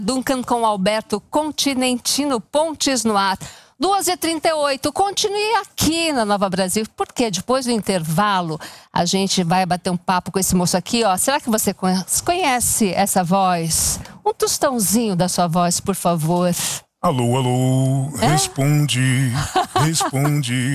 Duncan com Alberto Continentino, Pontes no Ar. 2h38, continue aqui na Nova Brasil, porque depois do intervalo a gente vai bater um papo com esse moço aqui, ó. Será que você conhece essa voz? Um tostãozinho da sua voz, por favor. Alô, alô, responde, responde.